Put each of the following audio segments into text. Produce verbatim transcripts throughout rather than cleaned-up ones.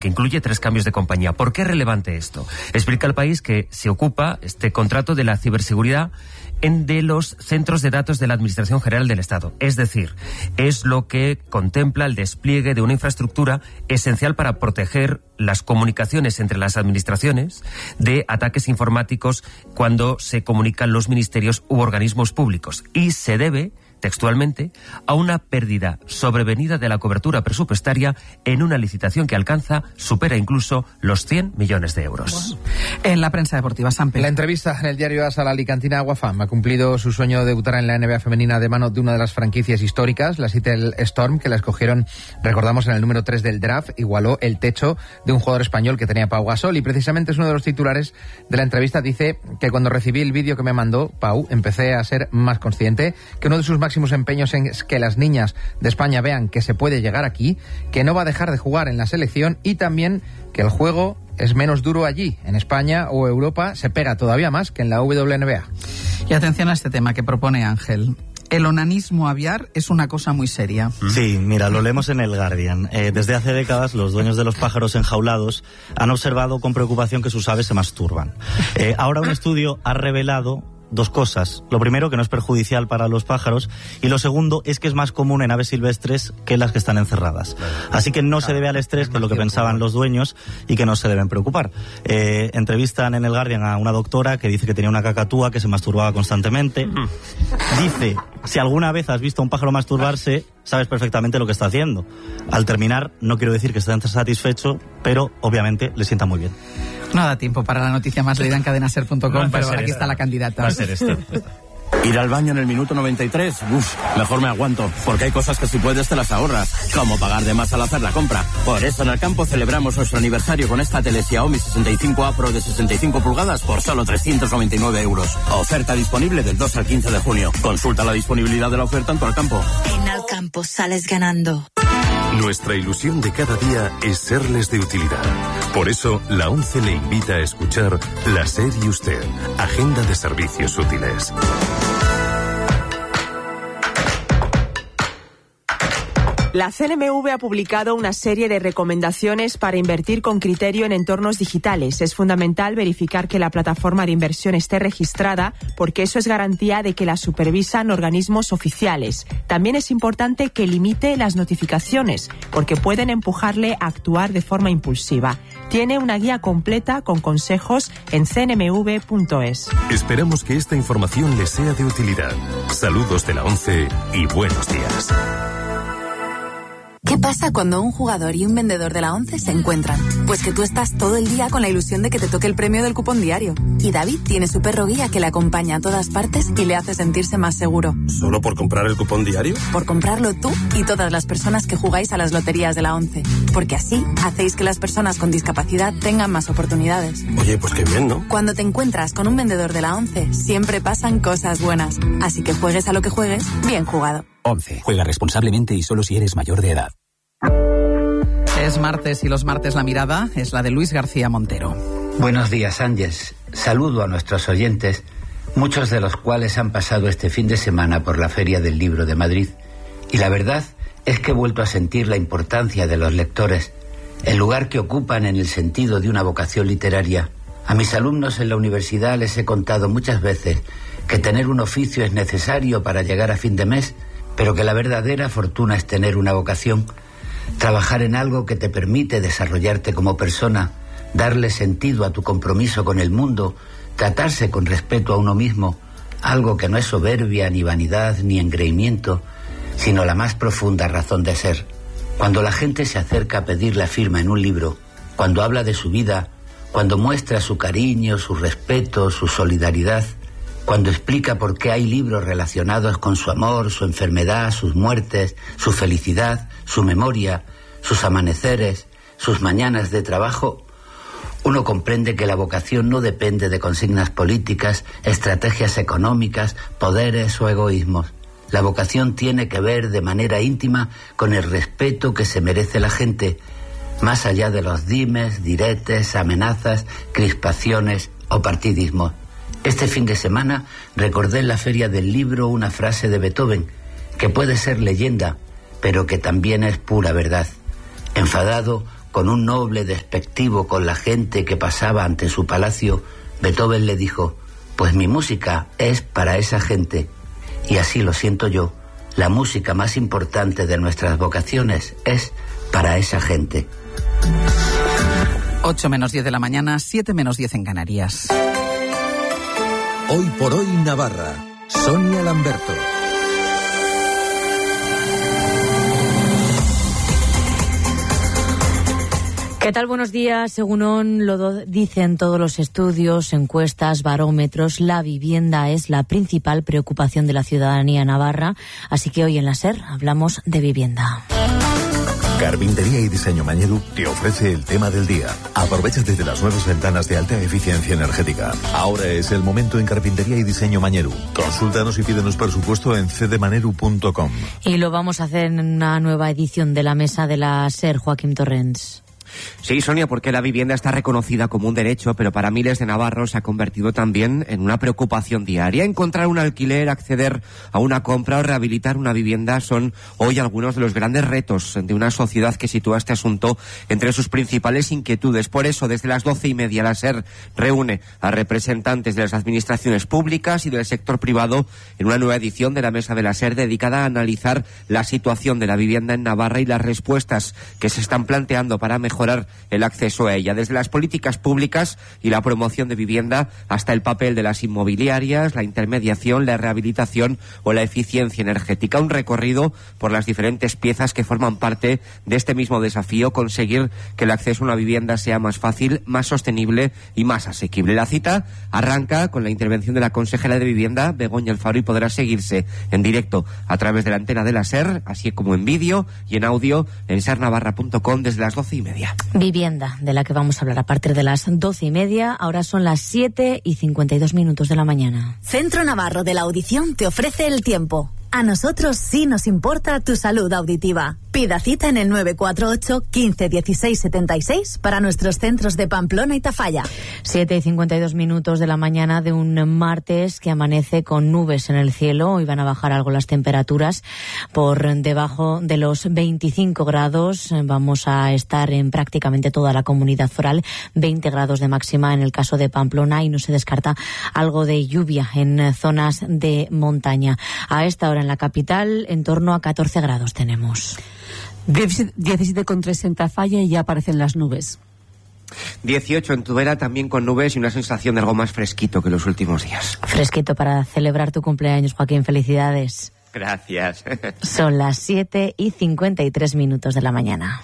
que incluye tres cambios de compañía. ¿Por qué es relevante esto? Explica El País que se ocupa este contrato de la ciberseguridad en de los centros de datos de la Administración General del Estado. Es decir, es lo que contempla el despliegue de una infraestructura esencial para proteger las comunicaciones entre las administraciones de ataques informáticos cuando se comunican los ministerios u organismos públicos. Y se debe, textualmente, a una pérdida sobrevenida de la cobertura presupuestaria en una licitación que alcanza, supera incluso los cien millones de euros. Bueno, en la prensa deportiva, Sampe. La entrevista en el diario AS a la alicantina Aguafam ha cumplido su sueño de debutar en la N B A femenina de mano de una de las franquicias históricas, la Seattle Storm, que la escogieron, recordamos, en el número tres del draft, igualó el techo de un jugador español que tenía Pau Gasol, y precisamente es uno de los titulares de la entrevista. Dice que cuando recibí el vídeo que me mandó Pau, empecé a ser más consciente que uno de sus máximos máximos empeños en que las niñas de España vean que se puede llegar aquí, que no va a dejar de jugar en la selección y también que el juego es menos duro allí. En España o Europa se pega todavía más que en la W N B A. Y atención a este tema que propone Ángel. El onanismo aviar es una cosa muy seria. Sí, mira, lo leemos en el Guardian. Eh, desde hace décadas, los dueños de los pájaros enjaulados han observado con preocupación que sus aves se masturban. Eh, ahora un estudio ha revelado dos cosas. Lo primero, que no es perjudicial para los pájaros, y lo segundo es que es más común en aves silvestres que las que están encerradas. Así que no se debe al estrés, que es lo que pensaban los dueños, y que no se deben preocupar. Eh, entrevistan en el Guardian a una doctora que dice que tenía una cacatúa que se masturbaba constantemente. Dice, si alguna vez has visto a un pájaro masturbarse, sabes perfectamente lo que está haciendo. Al terminar, no quiero decir que esté satisfecho, pero obviamente le sienta muy bien. No da tiempo para la noticia más leída en cadena ser punto com, no, pero aquí esta. Está la candidata. Va a ser esto. Ir al baño en el minuto noventa y tres, uff, mejor me aguanto, porque hay cosas que si puedes te las ahorras, como pagar de más al hacer la compra. Por eso en Alcampo celebramos nuestro aniversario con esta tele Xiaomi sesenta y cinco A Pro de sesenta y cinco pulgadas por solo trescientos noventa y nueve euros. Oferta disponible del dos al quince de junio. Consulta la disponibilidad de la oferta en tu Alcampo. En Alcampo sales ganando. Nuestra ilusión de cada día es serles de utilidad. Por eso, la ONCE le invita a escuchar La SER y Usted, Agenda de Servicios Útiles. La C N M V ha publicado una serie de recomendaciones para invertir con criterio en entornos digitales. Es fundamental verificar que la plataforma de inversión esté registrada, porque eso es garantía de que la supervisan organismos oficiales. También es importante que limite las notificaciones, porque pueden empujarle a actuar de forma impulsiva. Tiene una guía completa con consejos en c n m v punto es. Esperamos que esta información les sea de utilidad. Saludos de la ONCE y buenos días. ¿Qué pasa cuando un jugador y un vendedor de la ONCE se encuentran? Pues que tú estás todo el día con la ilusión de que te toque el premio del cupón diario. Y David tiene su perro guía que le acompaña a todas partes y le hace sentirse más seguro. ¿Solo por comprar el cupón diario? Por comprarlo tú y todas las personas que jugáis a las loterías de la ONCE. Porque así hacéis que las personas con discapacidad tengan más oportunidades. Oye, pues qué bien, ¿no? Cuando te encuentras con un vendedor de la ONCE, siempre pasan cosas buenas. Así que juegues a lo que juegues, bien jugado. ONCE. Juega responsablemente y solo si eres mayor de edad. Es martes y los martes la mirada es la de Luis García Montero. Buenos días, Ángeles. Saludo a nuestros oyentes, muchos de los cuales han pasado este fin de semana por la Feria del Libro de Madrid. Y la verdad es que he vuelto a sentir la importancia de los lectores, el lugar que ocupan en el sentido de una vocación literaria. A mis alumnos en la universidad les he contado muchas veces que tener un oficio es necesario para llegar a fin de mes, pero que la verdadera fortuna es tener una vocación. Trabajar en algo que te permite desarrollarte como persona, darle sentido a tu compromiso con el mundo, tratarse con respeto a uno mismo, algo que no es soberbia, ni vanidad, ni engreimiento, sino la más profunda razón de ser. Cuando la gente se acerca a pedir la firma en un libro, cuando habla de su vida, cuando muestra su cariño, su respeto, su solidaridad, cuando explica por qué hay libros relacionados con su amor, su enfermedad, sus muertes, su felicidad, su memoria, sus amaneceres, sus mañanas de trabajo, uno comprende que la vocación no depende de consignas políticas, estrategias económicas, poderes o egoísmos. La vocación tiene que ver de manera íntima con el respeto que se merece la gente, más allá de los dimes, diretes, amenazas, crispaciones o partidismos. Este fin de semana recordé en la Feria del Libro una frase de Beethoven, que puede ser leyenda, pero que también es pura verdad. Enfadado, con un noble despectivo con la gente que pasaba ante su palacio, Beethoven le dijo: pues mi música es para esa gente. Y así lo siento yo, la música más importante de nuestras vocaciones es para esa gente. ocho menos diez de la mañana, siete menos diez en Canarias. Hoy por hoy Navarra. Sonia Lamberto. ¿Qué tal? Buenos días. Según lo do- dicen todos los estudios, encuestas, barómetros, la vivienda es la principal preocupación de la ciudadanía navarra. Así que hoy en la SER hablamos de vivienda. Carpintería y Diseño Mañeru te ofrece el tema del día. Aprovechate de las nuevas ventanas de alta eficiencia energética. Ahora es el momento en Carpintería y Diseño Mañeru. Consúltanos y pídenos presupuesto en c d maneru punto com. Y lo vamos a hacer en una nueva edición de la Mesa de la SER, Joaquín Torrents. Sí, Sonia, porque la vivienda está reconocida como un derecho, pero para miles de navarros se ha convertido también en una preocupación diaria. Encontrar un alquiler, acceder a una compra o rehabilitar una vivienda son hoy algunos de los grandes retos de una sociedad que sitúa este asunto entre sus principales inquietudes. Por eso, desde las doce y media, la SER reúne a representantes de las administraciones públicas y del sector privado en una nueva edición de la Mesa de la SER dedicada a analizar la situación de la vivienda en Navarra y las respuestas que se están planteando para mejorar el acceso a ella, desde las políticas públicas y la promoción de vivienda hasta el papel de las inmobiliarias, la intermediación, la rehabilitación o la eficiencia energética. Un recorrido por las diferentes piezas que forman parte de este mismo desafío: conseguir que el acceso a una vivienda sea más fácil, más sostenible y más asequible. La cita arranca con la intervención de la consejera de Vivienda, Begoña Alfaro, y podrá seguirse en directo a través de la antena de la SER, así como en vídeo y en audio en ser navarra punto com desde las doce y media. Vivienda, de la que vamos a hablar a partir de las doce y media. Ahora son las siete y cincuenta y dos minutos de la mañana. Centro Navarro de la Audición te ofrece el tiempo. A nosotros sí nos importa tu salud auditiva. Pida cita en el nueve cuatro ocho, quince, dieciséis, setenta y seis para nuestros centros de Pamplona y Tafalla. siete y cincuenta y dos minutos de la mañana de un martes que amanece con nubes en el cielo. Hoy van a bajar algo las temperaturas por debajo de los veinticinco grados. Vamos a estar en prácticamente toda la comunidad foral, veinte grados de máxima en el caso de Pamplona, y no se descarta algo de lluvia en zonas de montaña. A esta hora en la capital, en torno a catorce grados tenemos. diecisiete coma tres en Tafalla y ya aparecen las nubes. dieciocho en Tudela, también con nubes y una sensación de algo más fresquito que los últimos días. Fresquito para celebrar tu cumpleaños, Joaquín. Felicidades. Gracias. Son las siete y cincuenta y tres minutos de la mañana.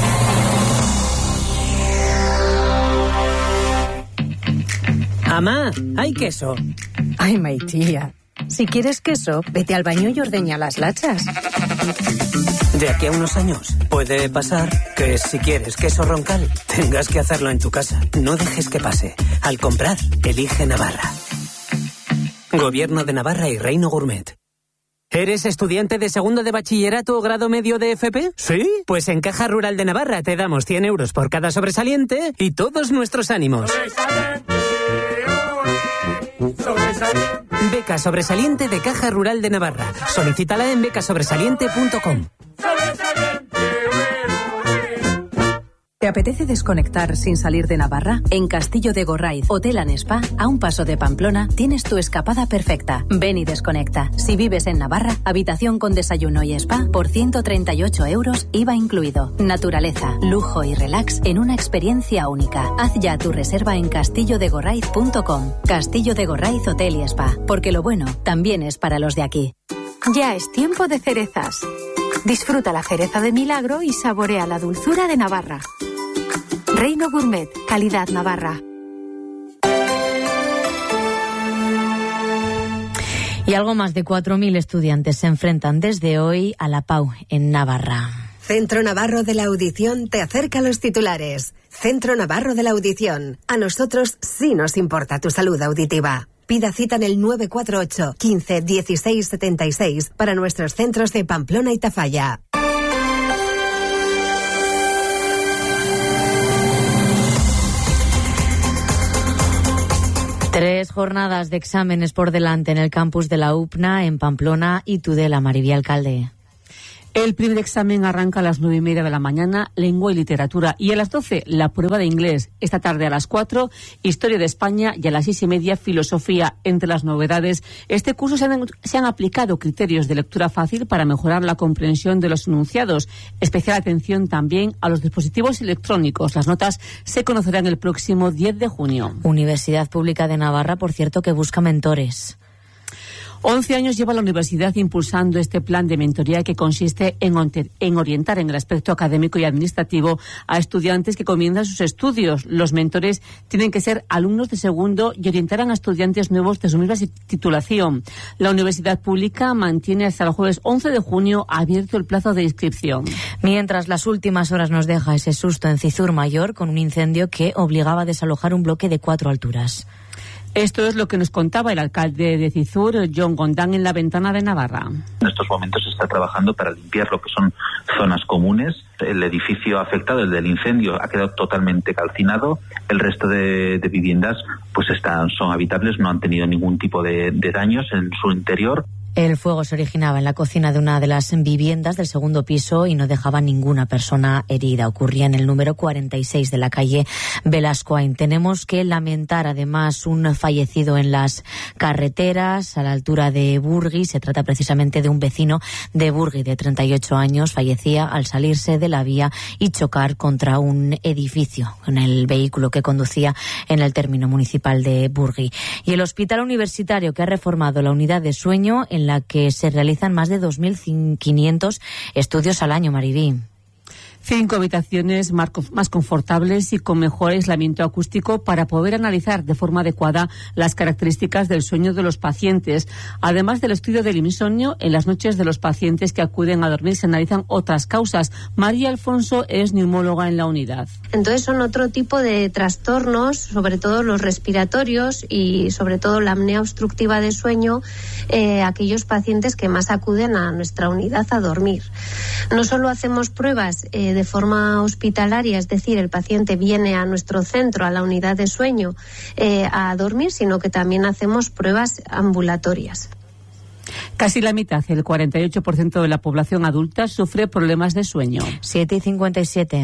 Amá, hay queso. Ay, Maitía. Si quieres queso, vete al baño y ordeña las lachas. De aquí a unos años puede pasar que si quieres queso roncal, tengas que hacerlo en tu casa. No dejes que pase. Al comprar, elige Navarra. Gobierno de Navarra y Reino Gourmet. ¿Eres estudiante de segundo de bachillerato o grado medio de F P? ¿Sí? Pues en Caja Rural de Navarra te damos cien euros por cada sobresaliente y todos nuestros ánimos. Beca sobresaliente de Caja Rural de Navarra. Solicítala en beca sobresaliente punto com. ¿Te apetece desconectar sin salir de Navarra? En Castillo de Gorraiz, Hotel and Spa, a un paso de Pamplona, tienes tu escapada perfecta. Ven y desconecta. Si vives en Navarra, habitación con desayuno y spa por ciento treinta y ocho euros, I V A incluido. Naturaleza, lujo y relax en una experiencia única. Haz ya tu reserva en castillo de gorraiz punto com. Castillo de Gorraiz Hotel y Spa, porque lo bueno también es para los de aquí. Ya es tiempo de cerezas. Disfruta la cereza de Milagro y saborea la dulzura de Navarra. Reino Gourmet, calidad Navarra. Y algo más de cuatro mil estudiantes se enfrentan desde hoy a la PAU en Navarra. Centro Navarro de la Audición te acerca a los titulares. Centro Navarro de la Audición. A nosotros sí nos importa tu salud auditiva. Pida cita en el nueve cuatro ocho, quince, dieciséis, setenta y seis para nuestros centros de Pamplona y Tafalla. Tres jornadas de exámenes por delante en el campus de la U P N A, en Pamplona y Tudela. Maribí Alcalde. El primer examen arranca a las nueve y media de la mañana, lengua y literatura, y a las doce la prueba de inglés. Esta tarde a las cuatro, historia de España, y a las seis y media filosofía. Entre las novedades, este curso se han, se han aplicado criterios de lectura fácil para mejorar la comprensión de los enunciados. Especial atención también a los dispositivos electrónicos. Las notas se conocerán el próximo diez de junio. Universidad Pública de Navarra, por cierto, que busca mentores. Once años lleva la universidad impulsando este plan de mentoría que consiste en, en orientar en el aspecto académico y administrativo a estudiantes que comienzan sus estudios. Los mentores tienen que ser alumnos de segundo y orientarán a estudiantes nuevos de su misma titulación. La universidad pública mantiene hasta el jueves once de junio abierto el plazo de inscripción. Mientras las últimas horas nos deja ese susto en Cizur Mayor con un incendio que obligaba a desalojar un bloque de cuatro alturas. Esto es lo que nos contaba el alcalde de Cizur, John Gondán, en La Ventana de Navarra. En estos momentos se está trabajando para limpiar lo que son zonas comunes. El edificio afectado, el del incendio, ha quedado totalmente calcinado. El resto de, de viviendas pues están, son habitables, no han tenido ningún tipo de, de daños en su interior. El fuego se originaba en la cocina de una de las viviendas del segundo piso y no dejaba ninguna persona herida. Ocurría en el número cuarenta y seis de la calle Velascoain. Tenemos que lamentar además un fallecido en las carreteras a la altura de Burgui. Se trata precisamente de un vecino de Burgui de treinta y ocho años. Fallecía al salirse de la vía y chocar contra un edificio con el vehículo que conducía en el término municipal de Burgui. Y el hospital universitario, que ha reformado la unidad de sueño en la que se realizan más de dos mil quinientos estudios al año, Maribí. Cinco habitaciones más confortables y con mejor aislamiento acústico para poder analizar de forma adecuada las características del sueño de los pacientes. Además del estudio del insomnio, en las noches de los pacientes que acuden a dormir se analizan otras causas. María Alfonso es neumóloga en la unidad. Entonces son otro tipo de trastornos, sobre todo los respiratorios y sobre todo la apnea obstructiva de sueño, eh, aquellos pacientes que más acuden a nuestra unidad a dormir. No solo hacemos pruebas eh, de forma hospitalaria, es decir, el paciente viene a nuestro centro, a la unidad de sueño, eh, a dormir, sino que también hacemos pruebas ambulatorias. Casi la mitad, el cuarenta y ocho por ciento de la población adulta sufre problemas de sueño. siete y cincuenta y siete.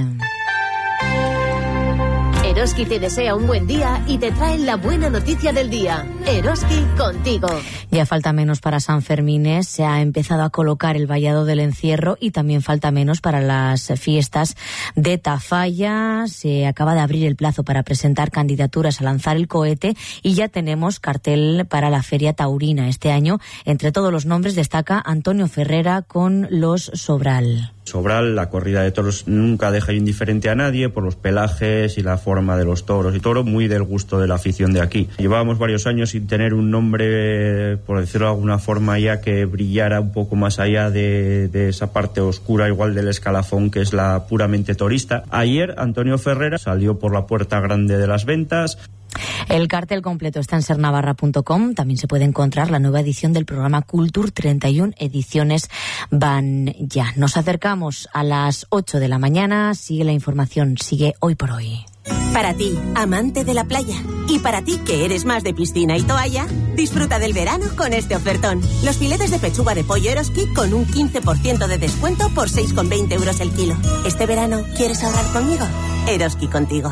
Eroski te desea un buen día y te trae la buena noticia del día. Eroski contigo. Ya falta menos para San Fermines, se ha empezado a colocar el vallado del encierro y también falta menos para las fiestas de Tafalla. Se acaba de abrir el plazo para presentar candidaturas a lanzar el cohete y ya tenemos cartel para la Feria Taurina. Este año, entre todos los nombres, destaca Antonio Ferrera con los Sobral. Sobral, la corrida de toros nunca deja indiferente a nadie por los pelajes y la forma de los toros y todo, muy del gusto de la afición de aquí. Llevábamos varios años sin tener un nombre, por decirlo de alguna forma, ya que brillara un poco más allá de, de esa parte oscura igual del escalafón que es la puramente torista. Ayer Antonio Ferrera salió por la puerta grande de las ventas. El cartel completo está en ser navarra punto com. También se puede encontrar la nueva edición del programa Cultur. treinta y una ediciones van ya. Nos acercamos a las ocho de la mañana. Sigue la información, sigue Hoy por Hoy. Para ti, amante de la playa, y para ti que eres más de piscina y toalla, disfruta del verano con este ofertón. Los filetes de pechuga de pollo Eroski con un quince por ciento de descuento por seis con veinte euros el kilo. ¿Este verano quieres ahorrar conmigo? Eroski contigo.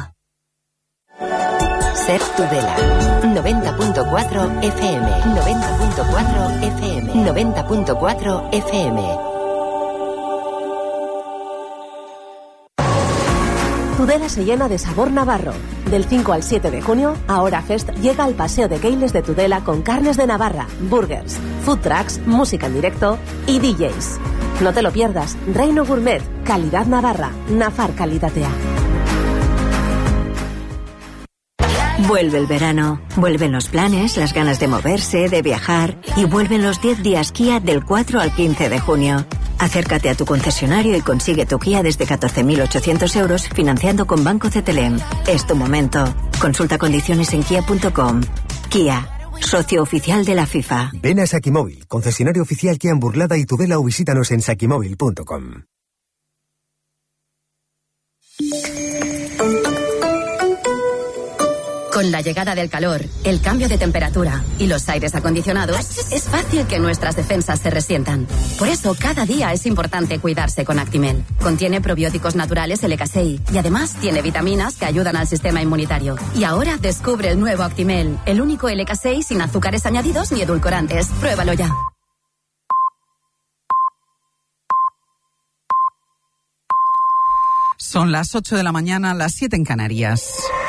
Ser Tudela. noventa punto cuatro F M. noventa punto cuatro F M. noventa punto cuatro F M. Tudela se llena de sabor navarro. Del cinco al siete de junio, Ahora Fest llega al Paseo de Keiles de Tudela con carnes de Navarra, burgers, food trucks, música en directo y D Js. No te lo pierdas. Reino Gourmet, calidad navarra, Nafar Calitatea. Vuelve el verano, vuelven los planes, las ganas de moverse, de viajar y vuelven los diez días Kia del cuatro al quince de junio. Acércate a tu concesionario y consigue tu Kia desde catorce mil ochocientos euros financiando con Banco Cetelem. Es tu momento. Consulta condiciones en kia punto com. Kia, socio oficial de la FIFA. Ven a Sakimóvil, concesionario oficial Kia en Burlada y Tudela, o visítanos en sakimóvil punto com. Con la llegada del calor, el cambio de temperatura y los aires acondicionados, es fácil que nuestras defensas se resientan. Por eso, cada día es importante cuidarse con Actimel. Contiene probióticos naturales L K seis y además tiene vitaminas que ayudan al sistema inmunitario. Y ahora descubre el nuevo Actimel, el único L K seis sin azúcares añadidos ni edulcorantes. Pruébalo ya. Son las ocho de la mañana, las siete en Canarias.